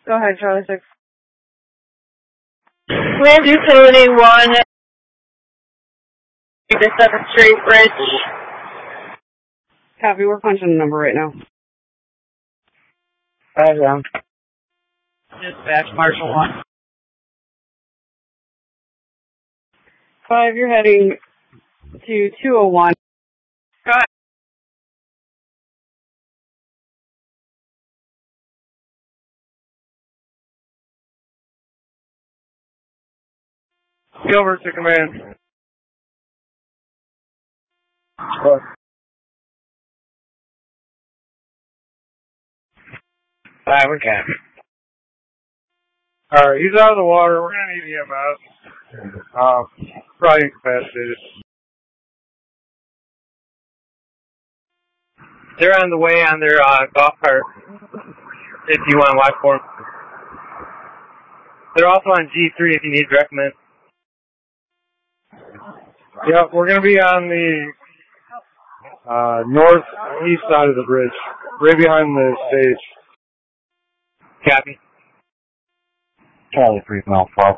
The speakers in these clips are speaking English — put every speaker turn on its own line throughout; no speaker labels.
Go ahead, Charlie 6.
Land Utility 1, the 7th Street Bridge.
Copy, we're punching the number right now.
Down. Dispatch, Marshall 1.
5, you're heading to 201.
Go ahead.
Gilbert to command.
What?
We're capping.
Alright, he's out of the water. We're gonna need him out. Probably incapacitated.
They're on the way on their golf cart, if you want to watch for them. They're also on G3 if you need recommend.
Yep, we're gonna be on the northeast side of the bridge, right behind the stage.
Copy.
Charlie 3 mile 12.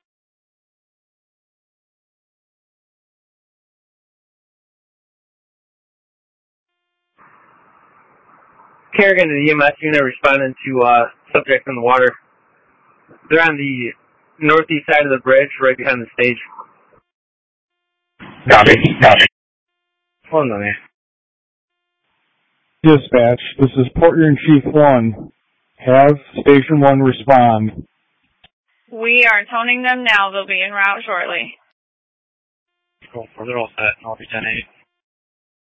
Kerrigan to the EMS unit responding to subject in the water. They're on the northeast side of the bridge, right behind the stage.
Copy.
Hold on there.
Dispatch, this is Porter-in-Chief 1. Have Station 1 respond.
We are toning them now. They'll be en route shortly.
Cool. They're all set. I'll be 10-8.